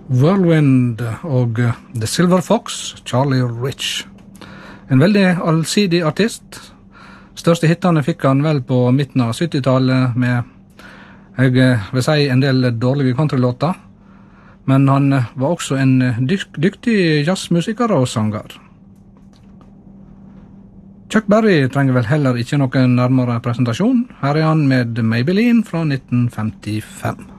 Whirlwind og The Silver Fox, Charlie Rich. En veldig allsidig artist. Største hittene fikk han vel på midten av 70-tallet med, jeg vil si, en del dårlige countrylåter. Men han var også en dyktig jazzmusiker og sanger. Chuck Berry trenger vel heller ikke noen nærmere presentasjon. Her er han med Maybelline fra 1955.